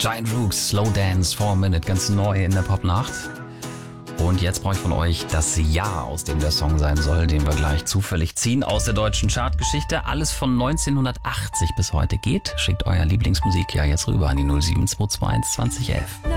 Giant Rooks, Slow Dance, 4 Minute, ganz neu in der Popnacht. Und jetzt brauche ich von euch das Jahr, aus dem der Song sein soll, den wir gleich zufällig ziehen aus der deutschen Chartgeschichte. Alles von 1980 bis heute geht. Schickt euer Lieblingsmusik ja jetzt rüber an die 07221 2011.